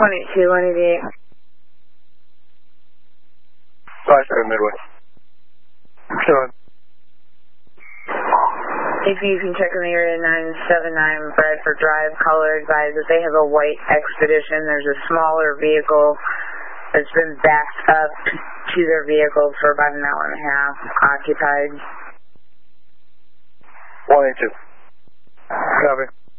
188. 57 Midway. Sure. If you can check in the area 979 Bradford Drive, caller advised that they have a white Expedition. There's a smaller vehicle that's been backed up to their vehicle for about an hour and a half, occupied. 182. Copy.